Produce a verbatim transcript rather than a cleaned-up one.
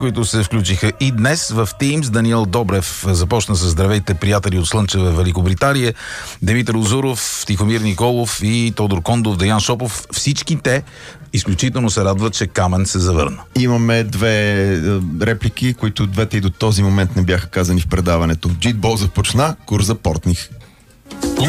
които се включиха и днес в Teams. Даниел Добрев започна с здравейте, приятели от Слънчева, Великобритания, Димитър Озуров, Тихомир Николов и Тодор Кондов, Деян Шопов. Всички те изключително се радват, че Камен се завърна. Имаме две реплики, които двете и до този момент не бяха казани в предаването. Джит Бол започна, Кур запортних.